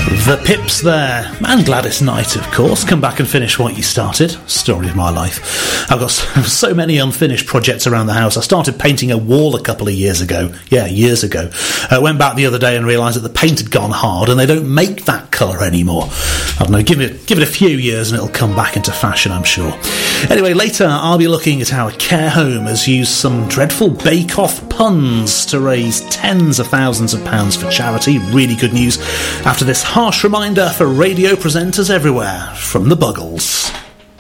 The Pips there, and Gladys Knight, of course. Come back and finish what you started. Story of my life. I've got so many unfinished projects around the house. I started painting a wall a couple of years ago. Yeah, years ago. Went back the other day and realised that the paint had gone hard and they don't make that colour anymore. I don't know, give it a few years and it'll come back into fashion, I'm sure. Anyway, later I'll be looking at how a care home has used some dreadful bake-off puns to raise tens of thousands of pounds for charity. Really good news after this harsh reminder for radio presenters everywhere from the Buggles.